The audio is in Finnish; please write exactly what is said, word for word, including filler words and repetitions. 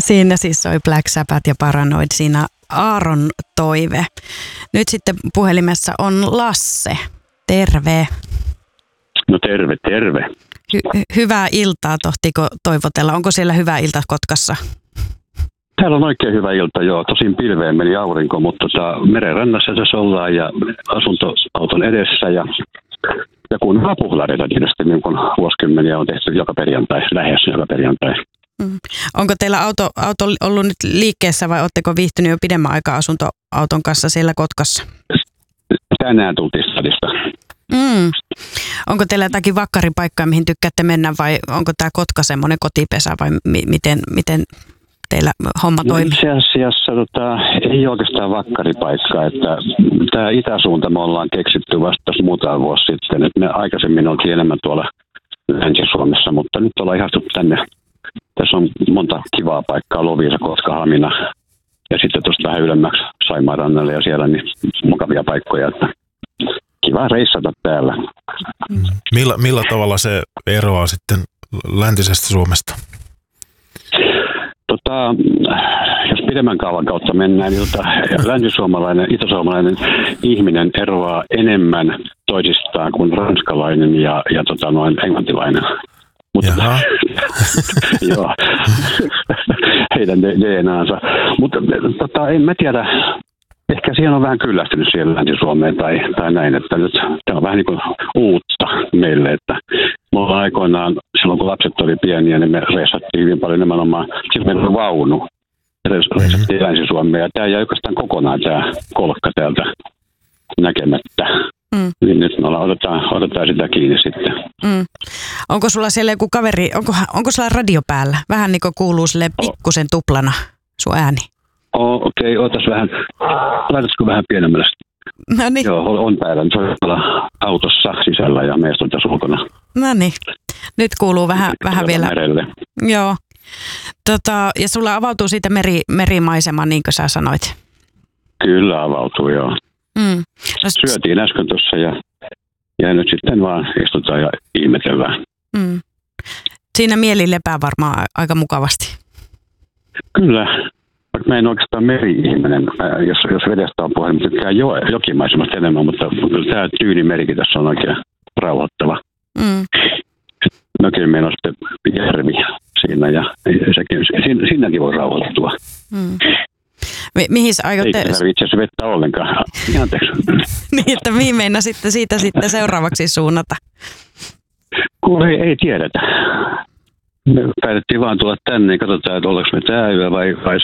Siinä siis soi Black Sabbath ja Paranoid, siinä Aaron toive. Nyt sitten puhelimessa on Lasse. Terve. No terve, terve. Hy- hyvää iltaa, tohtiko toivotella? Onko siellä hyvää ilta Kotkassa? Täällä on oikein hyvä ilta, joo. Tosin pilveen meni aurinko, mutta tota, merenrannassa tässä ollaan ja asuntoauton edessä. Ja, ja kun hapuhlareita tietysti, niin kun vuosikymmeniä on tehty joka perjantai, lähes joka perjantai. Mm. Onko teillä auto, auto ollut nyt liikkeessä vai oletteko viihtynyt jo pidemmän aikaa asuntoauton kanssa siellä Kotkassa? Tänään tultiin stadista. Mm. Onko teillä jotakin vakkaripaikkaa, mihin tykkäätte mennä vai onko tämä Kotka semmoinen kotipesä vai mi- miten, miten teillä homma toimii? No itse asiassa tota, ei oikeastaan vakkaripaikkaa, että tämä itäsuunta me ollaan keksitty vasta tässä muutama vuosi sitten, että me aikaisemmin oltiin enemmän tuolla Länsi-Suomessa, mutta nyt ollaan ihastuttu tänne. Tässä on monta kivaa paikkaa, Loviisa, Kotka, Hamina ja sitten tuosta vähän ylemmäksi Saimaan rannalle ja siellä niin mukavia paikkoja, että kiva reissata täällä. Millä, millä tavalla se eroaa sitten läntisestä Suomesta? Tota, jos pidemmän kaavan kautta mennään, niin tota, länsisuomalainen, itäsuomalainen ihminen eroaa enemmän toisistaan kuin ranskalainen ja, ja tota, noin englantilainen. Mutta, joo, heidän D N A:nsa. Mutta tota, en mä tiedä, ehkä siihen on vähän kyllästynyt siellä Länsi-Suomeen tai, tai näin, että nyt tämä on vähän niin kuin uutta meille, että me ollaan aikoinaan, silloin kun lapset oli pieniä, niin me reissattiin hyvin paljon nimenomaan, silloin meillä oli vaunu, reissattiin mm-hmm. Länsi-Suomeen, ja tämä jäi oikeastaan kokonaan tämä kolkka täältä näkemättä. Mm. Niin nyt me ollaan, otetaan, otetaan sitä kiinni sitten. Mm. Onko sulla siellä joku kaveri, onko, onko sulla radio päällä? Vähän niin kuin kuuluu sille pikkusen tuplana sun ääni. Oh, okei, okay, otas vähän, laitatko vähän pienemmälle? No niin. Joo, on päällä. Se on olla autossa sisällä ja meistä on tässä ulkona. No niin, nyt kuuluu vähän, vähän vielä. Merelle. Joo. Tota, ja sulla avautuu siitä meri, merimaisema, niin kuin sä sanoit. Kyllä avautuu, joo. Mm. No, syötiin äsken tuossa ja, ja nyt sitten vaan istutaan ja ihmetellään. Mm. Siinä mieli lepää varmaan aika mukavasti. Kyllä. Mä en oikeastaan meri-ihminen, jos, jos vedestä on puhe, niin tykkää jo, jokimaisemasta enemmän, mutta tämä tyynimerikin tässä on oikein rauhoittava. Mm. Mökin meillä on sitten järvi siinä ja sekin, siinä, siinäkin voi rauhoittua. Mm. Mi- mihin sä aiotte... Ei tarvitse itse asiassa vettä ollenkaan. Anteeksi. Niin, että mihin meinaa sitten siitä sitten seuraavaksi suunnata? Kuule, ei, ei tiedetä. Me päätettiin vaan tulla tänne ja katsotaan, että ollaanko me tää yö vai, vai